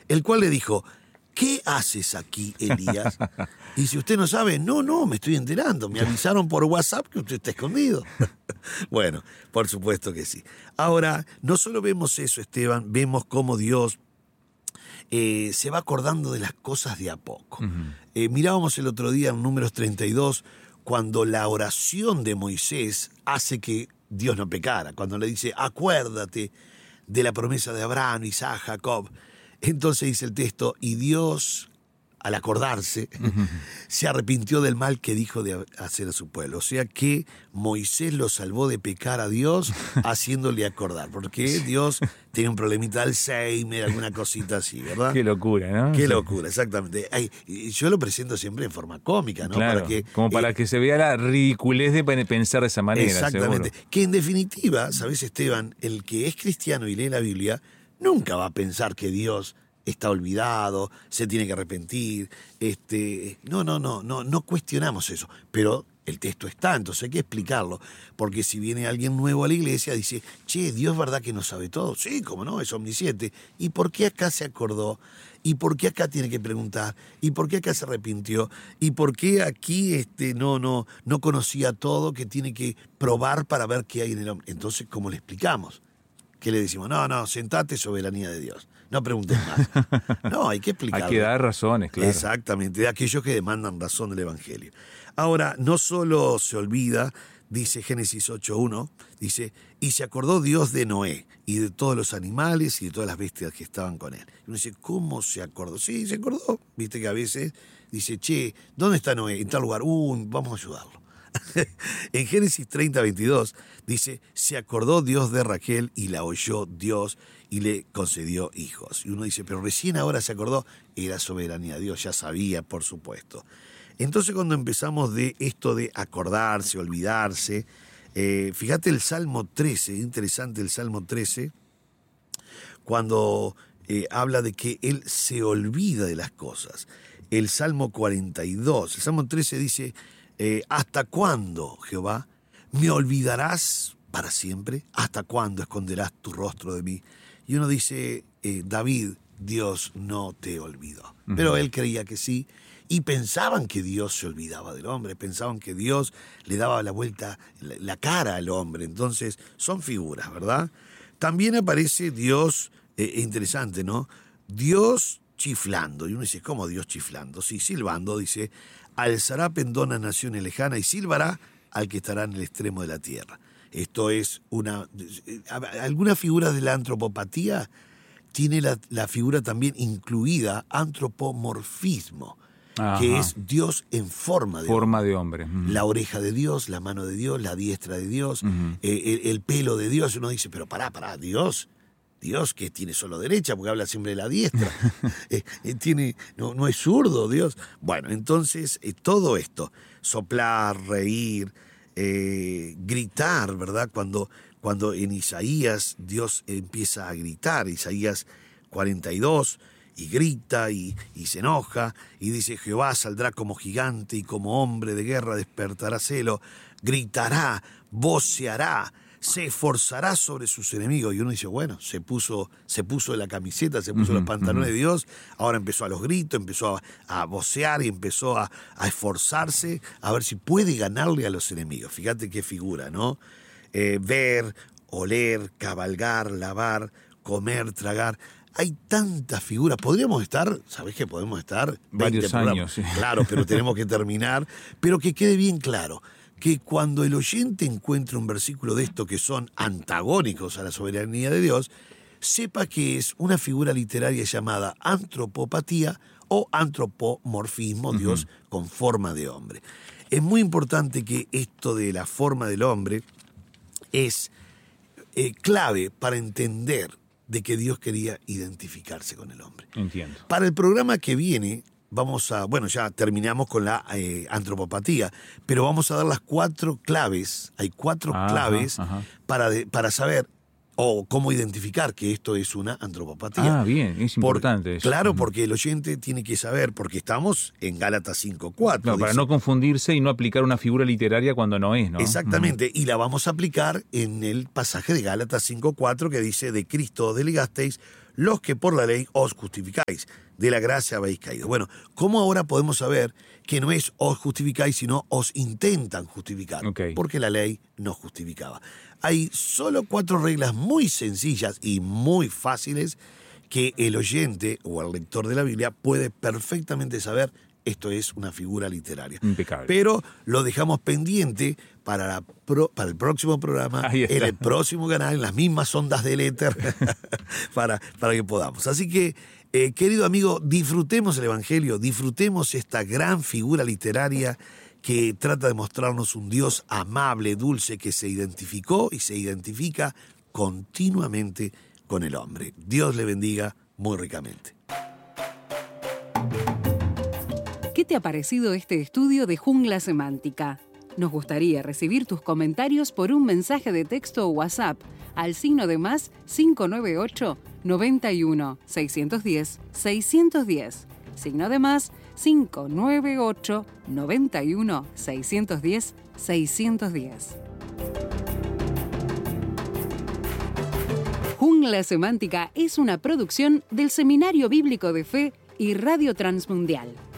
el cual le dijo: ¿qué haces aquí, Elías? Y si usted no sabe, no, me estoy enterando. Me avisaron por WhatsApp que usted está escondido. Bueno, por supuesto que sí. Ahora, no solo vemos eso, Esteban, vemos cómo Dios se va acordando de las cosas de a poco. Mirábamos el otro día en Números 32, cuando la oración de Moisés hace que Dios no pecara, cuando le dice: acuérdate de la promesa de Abraham, Isaac, Jacob. Entonces dice el texto: y Dios, al acordarse, se arrepintió del mal que dijo de hacer a su pueblo. O sea que Moisés lo salvó de pecar a Dios haciéndole acordar, porque Dios tiene un problemita de Alzheimer, alguna cosita así, ¿verdad? Qué locura, ¿no? Qué locura, exactamente. Y yo lo presento siempre en forma cómica, ¿no? Claro, para que se vea la ridiculez de pensar de esa manera. Exactamente. Seguro. Que en definitiva, ¿sabes, Esteban? El que es cristiano y lee la Biblia nunca va a pensar que Dios está olvidado, se tiene que arrepentir. No cuestionamos eso. Pero el texto está, entonces hay que explicarlo. Porque si viene alguien nuevo a la iglesia, dice: che, ¿Dios verdad que no sabe todo? Sí, cómo no, es omnisciente. ¿Y por qué acá se acordó? ¿Y por qué acá tiene que preguntar? ¿Y por qué acá se arrepintió? ¿Y por qué aquí no conocía todo, que tiene que probar para ver qué hay en el hombre? Entonces, ¿cómo le explicamos? ¿Qué le decimos? No, sentate, soberanía de Dios. No preguntes más. No, hay que explicarlo. Hay que dar razones, claro. Exactamente, de aquellos que demandan razón del Evangelio. Ahora, no solo se olvida, dice Génesis 8:1, dice: y se acordó Dios de Noé y de todos los animales y de todas las bestias que estaban con él. Y uno dice: ¿cómo se acordó? Sí, se acordó. Viste que a veces dice: che, ¿dónde está Noé? En tal lugar. Vamos a ayudarlo. En Génesis 30:22 dice: se acordó Dios de Raquel y la oyó Dios y le concedió hijos. Y uno dice: pero recién ahora se acordó. Era soberanía de Dios, ya sabía, por supuesto. Entonces, cuando empezamos de esto de acordarse, olvidarse, fíjate el Salmo 13, interesante el Salmo 13, cuando habla de que Él se olvida de las cosas. El Salmo 42, el Salmo 13 dice: ¿hasta cuándo, Jehová, me olvidarás para siempre? ¿Hasta cuándo esconderás tu rostro de mí? Y uno dice: David, Dios no te olvidó. Pero él creía que sí, y pensaban que Dios se olvidaba del hombre, pensaban que Dios le daba la vuelta, la cara al hombre. Entonces, son figuras, ¿verdad? También aparece Dios, interesante, ¿no? Dios chiflando. Y uno dice: ¿cómo Dios chiflando? Sí, silbando, dice: alzará pendón a naciones lejanas y silbará al que estará en el extremo de la tierra. Esto es algunas figuras de la antropopatía tiene la figura también incluida, antropomorfismo, que es Dios en forma de hombre. La oreja de Dios, la mano de Dios, la diestra de Dios, el pelo de Dios. Uno dice: pero pará, Dios que tiene solo derecha, porque habla siempre de la diestra. No es zurdo Dios. Bueno, entonces todo esto, soplar, reír, gritar, ¿verdad? Cuando en Isaías Dios empieza a gritar, Isaías 42, y grita y se enoja, y dice: Jehová saldrá como gigante y como hombre de guerra despertará celo, gritará, voceará, se esforzará sobre sus enemigos. Y uno dice: bueno, se puso la camiseta, se puso los pantalones de Dios, ahora empezó a los gritos, empezó a vocear y empezó a esforzarse a ver si puede ganarle a los enemigos. Fíjate qué figura, ¿no? Ver, oler, cabalgar, lavar, comer, tragar. Hay tantas figuras. Podríamos estar, ¿sabés que podemos estar? Varios años, sí. Claro, pero tenemos que terminar. Pero que quede bien claro que cuando el oyente encuentre un versículo de esto que son antagónicos a la soberanía de Dios, sepa que es una figura literaria llamada antropopatía o antropomorfismo, Dios con forma de hombre. Es muy importante que esto de la forma del hombre es clave para entender de que Dios quería identificarse con el hombre. Entiendo. Para el programa que viene, ya terminamos con la antropopatía, pero vamos a dar las 4 claves. Hay 4 claves para saber o cómo identificar que esto es una antropopatía. Bien, es importante eso. Claro, porque el oyente tiene que saber, porque estamos en Gálatas 5:4. No, para no confundirse y no aplicar una figura literaria cuando no es, ¿no? Exactamente, y la vamos a aplicar en el pasaje de Gálatas 5:4 que dice: de Cristo delegasteis, los que por la ley os justificáis, de la gracia habéis caído. Bueno, ¿cómo ahora podemos saber que no es os justificáis, sino os intentan justificar? Ok. Porque la ley nos justificaba. Hay solo 4 reglas muy sencillas y muy fáciles que el oyente o el lector de la Biblia puede perfectamente saber. Esto es una figura literaria. Impecable. Pero lo dejamos pendiente para el próximo programa, Ahí está. en el próximo canal, en las mismas ondas del éter, para que podamos. Así que, querido amigo, disfrutemos el Evangelio, disfrutemos esta gran figura literaria que trata de mostrarnos un Dios amable, dulce, que se identificó y se identifica continuamente con el hombre. Dios le bendiga muy ricamente. ¿Qué te ha parecido este estudio de Jungla Semántica? Nos gustaría recibir tus comentarios por un mensaje de texto o WhatsApp al signo de más 598 91 610 610. Signo de más 598 91 610 610. Jungla Semántica es una producción del Seminario Bíblico de Fe y Radio Transmundial.